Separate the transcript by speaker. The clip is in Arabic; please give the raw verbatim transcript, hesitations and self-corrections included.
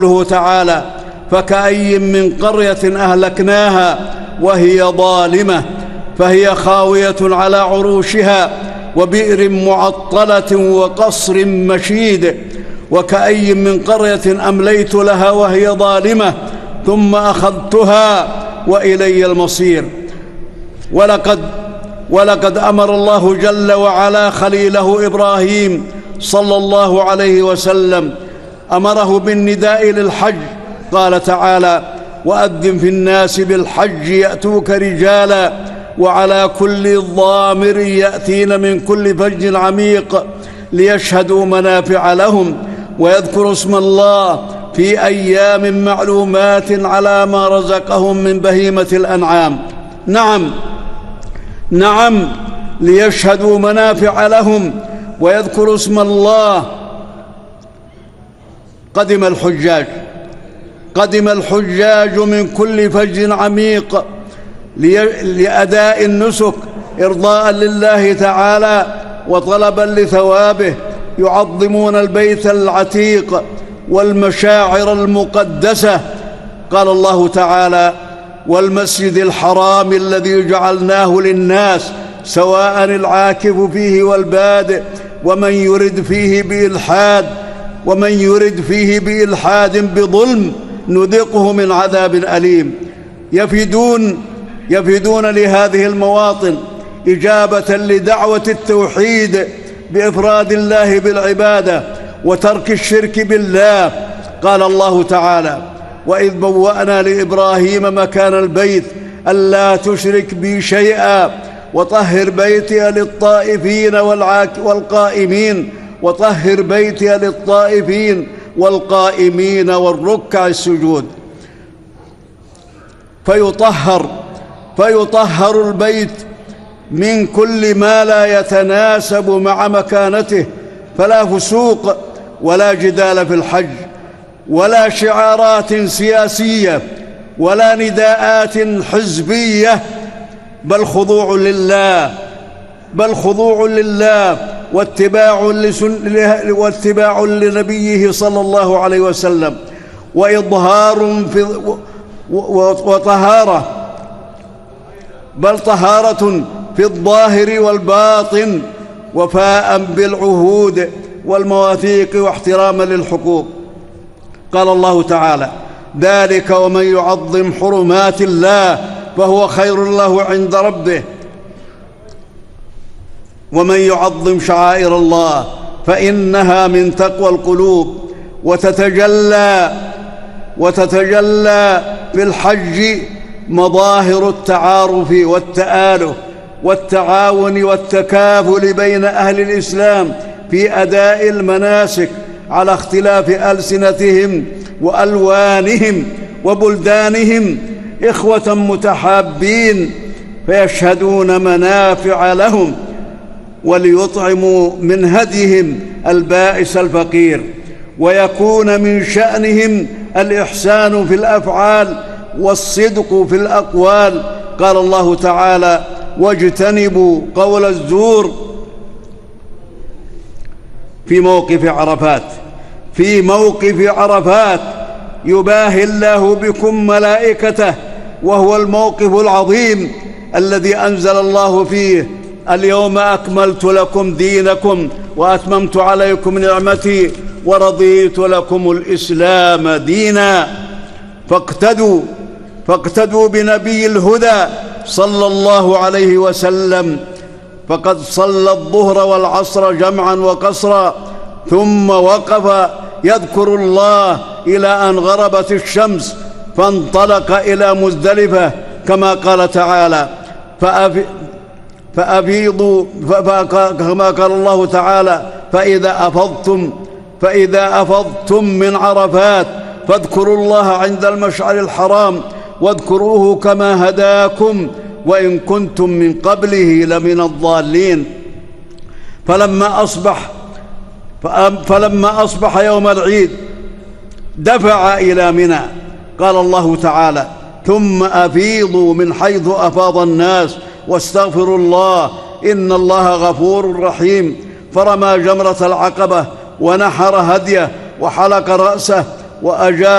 Speaker 1: قوله تعالى: فكأي من قرية أهلكناها وهي ظالمة فهي خاوية على عروشها وبئر معطلة وقصر مشيد. وكأي من قرية أمليت لها وهي ظالمة ثم أخذتها وإلي المصير. ولقد ولقد أمر الله جل وعلا خليله إبراهيم صلى الله عليه وسلم، أمره بالنداء للحج. قال تعالى: وأذن في الناس بالحج يأتوك رجالا وعلى كل ضامر يأتين من كل فج عميق ليشهدوا منافع لهم ويذكروا اسم الله في أيام معلومات على ما رزقهم من بهيمة الأنعام. نعم نعم ليشهدوا منافع لهم ويذكروا اسم الله. قدم الحجاج قدم الحجاج من كل فج عميق لأداء النسك إرضاء لله تعالى وطلبا لثوابه، يعظمون البيت العتيق والمشاعر المقدسة. قال الله تعالى: والمسجد الحرام الذي جعلناه للناس سواء العاكف فيه والبادئ ومن يرد فيه بإلحاد ومن يرد فيه بإلحاد بظلم نذقه من عذاب أليم. يفدون يفدون لهذه المواطن إجابة لدعوة التوحيد بإفراد الله بالعبادة وترك الشرك بالله. قال الله تعالى: وإذ بوأنا لإبراهيم مكان البيت ألا تشرك بي شيئا وطهر بيتي للطائفين والقائمين وطهر بيتي للطائفين والقائمين والركع السجود. فيطهر فيطهر البيت من كل ما لا يتناسب مع مكانته، فلا فسوق ولا جدال في الحج ولا شعارات سياسية ولا نداءات حزبية، بل خضوع لله بل خضوع لله واتباع لسن واتباع لنبيه صلى الله عليه وسلم وإظهار في وطهارة بل طهارة في الظاهر والباطن، وفاء بالعهود والمواثيق واحتراما للحقوق. قال الله تعالى: ذلك ومن يعظم حرمات الله فهو خير له عند ربه ومن يعظم شعائر الله فإنها من تقوى القلوب. وتتجلى وتتجلى في الحج مظاهر التعارف والتآلف والتعاون والتكافل بين أهل الإسلام في أداء المناسك على اختلاف ألسنتهم وألوانهم وبلدانهم، إخوة متحابين فيشهدون منافع لهم وليطعموا من هديهم البائس الفقير، ويكون من شأنهم الإحسان في الأفعال والصدق في الأقوال. قال الله تعالى: واجتنبوا قول الزور في موقف عرفات في موقف عرفات يباهي الله بكم ملائكته، وهو الموقف العظيم الذي أنزل الله فيه: اليوم أكملت لكم دينكم وأتممت عليكم نعمتي ورضيت لكم الإسلام دينا. فاقتدوا فاقتدوا بنبي الهدى صلى الله عليه وسلم، فقد صلى الظهر والعصر جمعا وقصرا ثم وقف يذكر الله إلى أن غربت الشمس، فانطلق إلى مزدلفة كما قال تعالى: فأفيضوا كما قال الله تعالى: فإذا أفضتم فإذا أفضتم من عرفات فاذكروا الله عند المشعر الحرام واذكروه كما هداكم وإن كنتم من قبله لمن الضالين. فلما أصبح فلما أصبح يوم العيد دفع إلى منى. قال الله تعالى: ثم أفيضوا من حيث أفاض الناس واستغفروا الله إن الله غفور رحيم. فرمى جمرة العقبة ونحر هديه وحلق رأسه وأجاب